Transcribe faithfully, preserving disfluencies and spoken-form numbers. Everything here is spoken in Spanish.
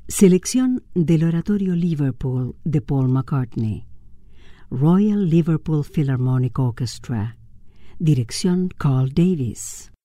Selección del Oratorio Liverpool de Paul McCartney. Royal Liverpool Philharmonic Orchestra. Dirección Carl Davis.